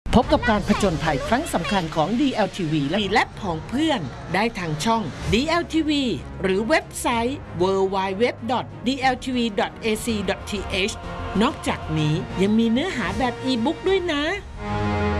พบกับการผจญภัยครั้งสำคัญของ DLTV และของเพื่อนได้ทางช่อง DLTV หรือเว็บไซต์ www.dltv.ac.th นอกจากนี้ยังมีเนื้อหาแบบอีบุ๊กด้วยนะ